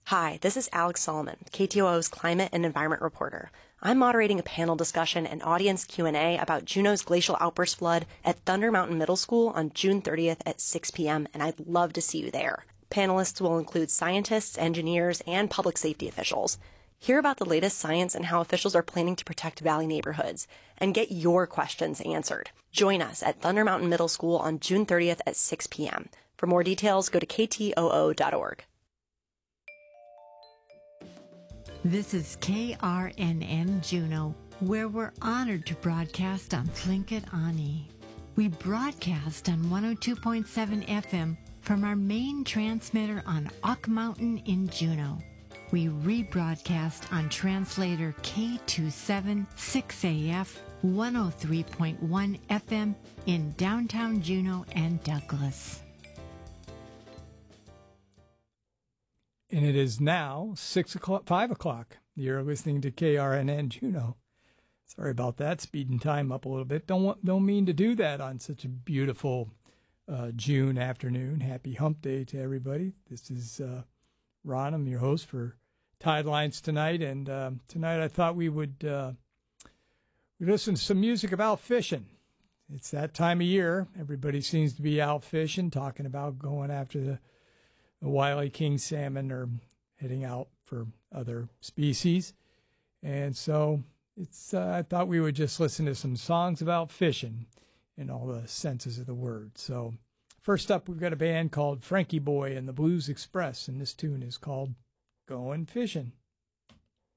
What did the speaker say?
Hi, this is Alex Solomon, KTOO's climate and environment reporter. I'm moderating a panel discussion and audience Q&A about Juneau's glacial outburst flood at Thunder Mountain Middle School on June 30th at 6 p.m., and I'd love to see you there. Panelists will include scientists, engineers, and public safety officials. Hear about the latest science and how officials are planning to protect Valley neighborhoods, and get your questions answered. Join us at Thunder Mountain Middle School on June 30th at 6 p.m. For more details, go to ktoo.org. This is KRNN Juneau, where we're honored to broadcast on Tlingit Ani. We broadcast on 102.7 FM from our main transmitter on Ock Mountain in Juneau. We rebroadcast on translator K276AF 103.1 FM in downtown Juneau and Douglas. And it is now 5 o'clock. You're listening to KRNN Juneau. Sorry about that, speeding time up a little bit. Don't mean to do that on such a beautiful June afternoon. Happy Hump Day to everybody. This is Ron. I'm your host for Tidelines tonight. And tonight I thought we would listen to some music about fishing. It's that time of year. Everybody seems to be out fishing, talking about going after the wily king salmon or heading out for other species. And so I thought we would just listen to some songs about fishing in all the senses of the word. So first up, we've got a band called Frankie Boy and the Blues Express, and this tune is called Going Fishing.